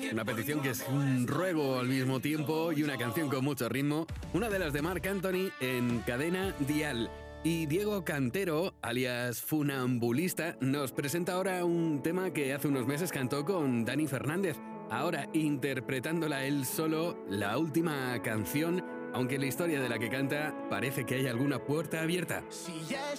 Una petición que es un ruego al mismo tiempo y una canción con mucho ritmo. Una de las de Marc Anthony en Cadena Dial. Y Diego Cantero, alias Funambulista, nos presenta ahora un tema que hace unos meses cantó con Dani Fernández. Ahora interpretándola él solo, la última canción, aunque en la historia de la que canta parece que hay alguna puerta abierta. Si ya